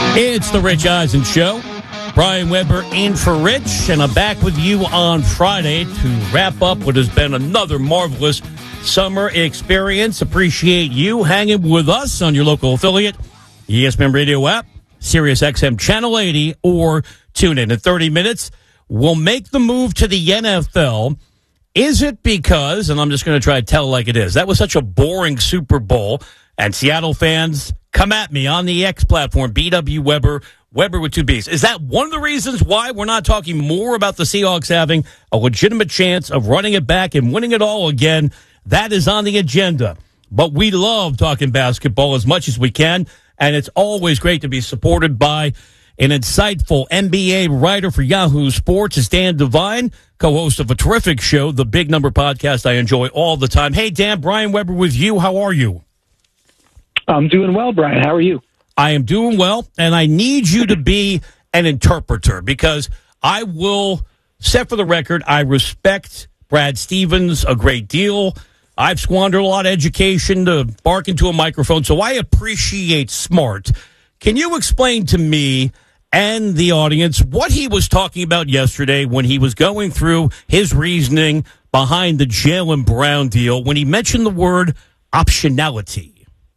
It's the Rich Eisen Show. Brian Weber in for Rich, and I'm back with you on Friday to wrap up what has been another marvelous summer experience. Appreciate you hanging with us on your local affiliate, ESPN Radio app, Sirius XM Channel 80, or tune in 30 minutes. We'll make the move to the NFL. Is it because, and I'm just going to try to tell it like it is, that was such a boring Super Bowl, and Seattle fans, come at me on the X platform, BW Weber, Weber with two B's. Is that one of the reasons why we're not talking more about the Seahawks having a legitimate chance of running it back and winning it all again? That is on the agenda. But we love talking basketball as much as we can, and it's always great to be supported by an insightful NBA writer for Yahoo Sports. Is Dan Devine, co-host of a terrific show, The Big Number Podcast I enjoy all the time. Hey, Dan, Brian Weber with you. How are you? I'm doing well, Brian. How are you? I am doing well, and I need you to be an interpreter because I will set for the record, I respect Brad Stevens a great deal. I've squandered a lot of education to bark into a microphone, so I appreciate smart. Can you explain to me and the audience what he was talking about yesterday when he was going through his reasoning behind the Jaylen Brown deal when he mentioned the word optionality?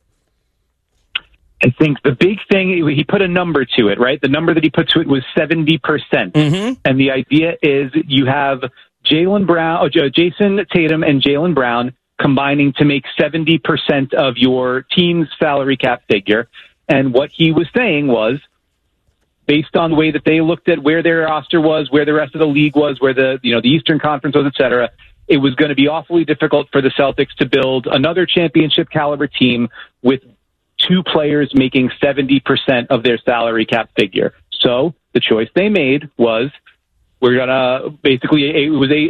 I think the big thing, he put a number to it, right? The number that he put to it was 70%. Mm-hmm. And the idea is you have Jaylen Brown, Jason Tatum and Jaylen Brown combining to make 70% of your team's salary cap figure. And what he was saying was, based on the way that they looked at where their roster was, where the rest of the league was, where the Eastern Conference was, et cetera, it was going to be awfully difficult for the Celtics to build another championship caliber team with two players making 70% of their salary cap figure. So the choice they made was, we're going to basically, it was